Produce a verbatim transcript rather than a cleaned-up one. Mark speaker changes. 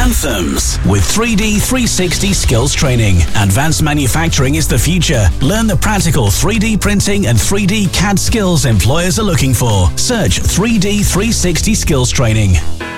Speaker 1: Anthems with three D three sixty skills training. Advanced manufacturing is the future. Learn the practical three D printing and three D C A D skills employers are looking for. Search three D three sixty skills training.